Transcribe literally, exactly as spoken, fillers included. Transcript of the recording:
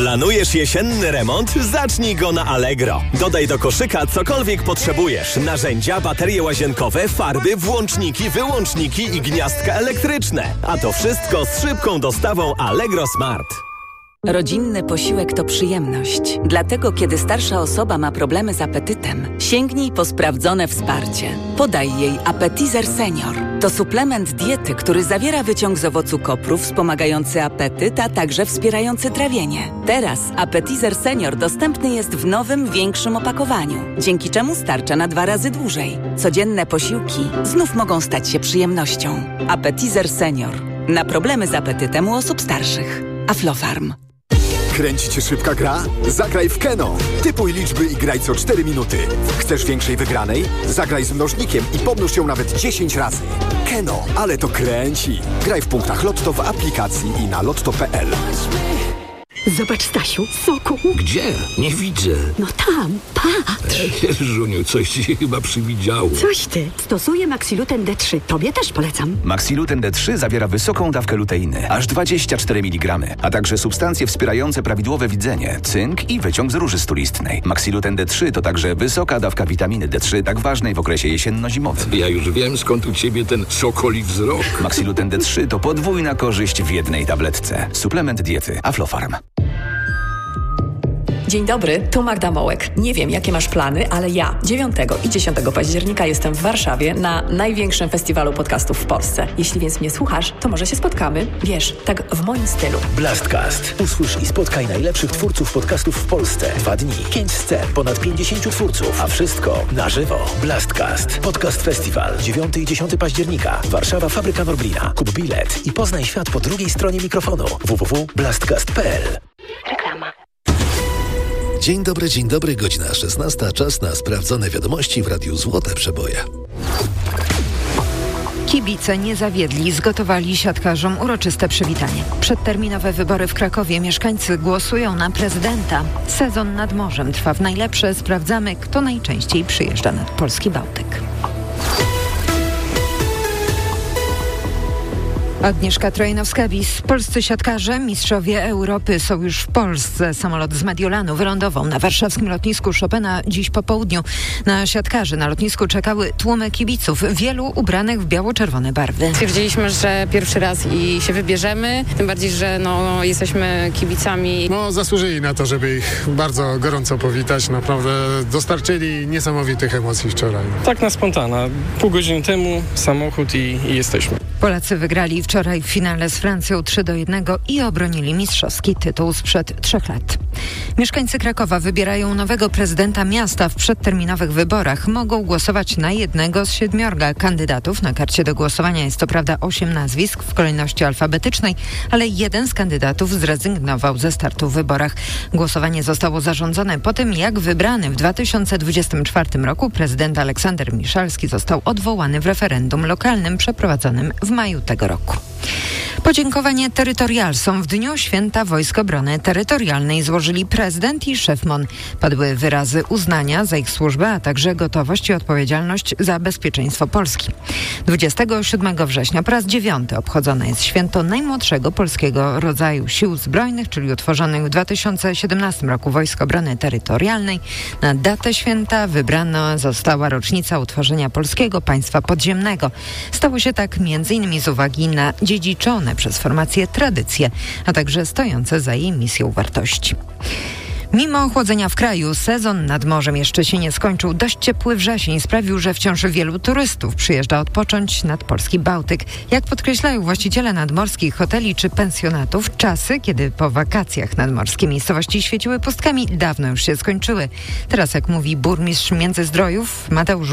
Planujesz jesienny remont? Zacznij go na Allegro. Dodaj do koszyka cokolwiek potrzebujesz. Narzędzia, baterie łazienkowe, farby, włączniki, wyłączniki i gniazdka elektryczne. A to wszystko z szybką dostawą Allegro Smart. Rodzinny posiłek to przyjemność. Dlatego, kiedy starsza osoba ma problemy z apetytem, sięgnij po sprawdzone wsparcie. Podaj jej Appetizer Senior. To suplement diety, który zawiera wyciąg z owocu kopru wspomagający apetyt, a także wspierający trawienie. Teraz Appetizer Senior dostępny jest w nowym, większym opakowaniu, dzięki czemu starcza na dwa razy dłużej. Codzienne posiłki znów mogą stać się przyjemnością. Appetizer Senior. Na problemy z apetytem u osób starszych. Aflofarm. Kręci cię szybka gra? Zagraj w Keno. Typuj liczby i graj co cztery minuty. Chcesz większej wygranej? Zagraj z mnożnikiem i pomnóż ją nawet dziesięć razy. Keno, ale to kręci. Graj w punktach Lotto w aplikacji i na lotto kropka p l. Zobacz, Stasiu, soku. Gdzie? Nie widzę. No tam, patrz. Żuniu, coś ci się chyba przywidziało. Coś ty. Stosuję Maxiluten D trzy. Tobie też polecam. Maxiluten D trzy zawiera wysoką dawkę luteiny, aż dwadzieścia cztery miligramy, a także substancje wspierające prawidłowe widzenie, cynk i wyciąg z róży stulistnej. Maxiluten D trzy to także wysoka dawka witaminy D trzy, tak ważnej w okresie jesienno-zimowym. Ja już wiem, skąd u ciebie ten sokoli wzrok. Maxiluten D trzy to podwójna korzyść w jednej tabletce. Suplement diety Aflofarm. Dzień dobry, tu Magda Mołek. Nie wiem, jakie masz plany, ale ja dziewiątego i dziesiątego października jestem w Warszawie na największym festiwalu podcastów w Polsce. Jeśli więc mnie słuchasz, to może się spotkamy. Wiesz, tak w moim stylu. Blastcast. Usłysz i spotkaj najlepszych twórców podcastów w Polsce. Dwa dni, pięć scen, ponad pięćdziesięciu twórców, a wszystko na żywo. Blastcast. Podcast Festiwal. dziewiątego i dziesiątego października. Warszawa, Fabryka Norblina. Kup bilet i poznaj świat po drugiej stronie mikrofonu. w w w kropka blastcast kropka p l. Reklama. Dzień dobry, dzień dobry, godzina szesnasta, czas na sprawdzone wiadomości w Radiu Złote Przeboje. Kibice nie zawiedli, zgotowali siatkarzom uroczyste przywitanie. Przedterminowe wybory w Krakowie, mieszkańcy głosują na prezydenta. Sezon nad morzem trwa w najlepsze, sprawdzamy, kto najczęściej przyjeżdża nad polski Bałtyk. Agnieszka Trojnowska-Bis. Polscy siatkarze, mistrzowie Europy są już w Polsce. Samolot z Mediolanu wylądował na warszawskim lotnisku Chopina dziś po południu. Na siatkarzy na lotnisku czekały tłumy kibiców, wielu ubranych w biało-czerwone barwy. Stwierdziliśmy, że pierwszy raz i się wybierzemy, tym bardziej, że no, jesteśmy kibicami. No zasłużyli na to, żeby ich bardzo gorąco powitać. Naprawdę dostarczyli niesamowitych emocji wczoraj. Tak na spontana. Pół godziny temu samochód i, i jesteśmy. Polacy wygrali wczoraj w finale z Francją trzy do jednego i obronili mistrzowski tytuł sprzed trzech lat. Mieszkańcy Krakowa wybierają nowego prezydenta miasta w przedterminowych wyborach. Mogą głosować na jednego z siedmiorga kandydatów. Na karcie do głosowania jest to prawda osiem nazwisk w kolejności alfabetycznej, ale jeden z kandydatów zrezygnował ze startu w wyborach. Głosowanie zostało zarządzone po tym, jak wybrany w dwa tysiące dwudziestym czwartym roku prezydent Aleksander Miszalski został odwołany w referendum lokalnym przeprowadzonym w maju tego roku. Podziękowanie terytorialsom w dniu święta Wojsk Obrony Terytorialnej złożyli prezydent i szef M O N. Padły wyrazy uznania za ich służbę, a także gotowość i odpowiedzialność za bezpieczeństwo Polski. dwudziestego siódmego września po raz dziewiąty obchodzone jest święto najmłodszego polskiego rodzaju sił zbrojnych, czyli utworzonych w dwa tysiące siedemnastym roku Wojsk Obrony Terytorialnej. Na datę święta wybrana została rocznica utworzenia polskiego państwa podziemnego. Stało się tak między innymi z uwagi na dziedziczone przez formację tradycje, a także stojące za jej misją wartości. Mimo ochłodzenia w kraju, sezon nad morzem jeszcze się nie skończył. Dość ciepły wrzesień sprawił, że wciąż wielu turystów przyjeżdża odpocząć nad polski Bałtyk. Jak podkreślają właściciele nadmorskich hoteli czy pensjonatów, czasy, kiedy po wakacjach nadmorskie miejscowości świeciły pustkami, dawno już się skończyły. Teraz, jak mówi burmistrz Międzyzdrojów Mateusz